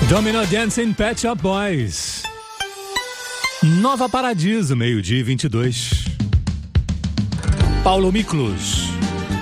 Domino Dancing, Pet Shop Boys. Nova Paradiso, meio-dia 22. Paulo Miklos.